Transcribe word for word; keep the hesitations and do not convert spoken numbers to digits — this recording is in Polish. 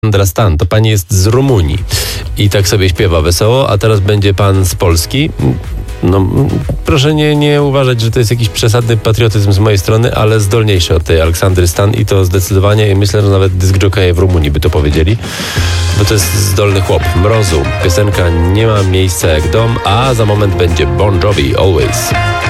Aleksandra Stan, to pani jest z Rumunii i tak sobie śpiewa wesoło, a teraz będzie pan z Polski. No, proszę nie, nie uważać, że to jest jakiś przesadny patriotyzm z mojej strony, ale zdolniejszy od tej Aleksandry Stan i to zdecydowanie. I myślę, że nawet dyskjokeje w Rumunii by to powiedzieli, bo to jest zdolny chłop. Mrozu. Piosenka Nie ma miejsca jak dom, a za moment będzie Bon Jovi Always.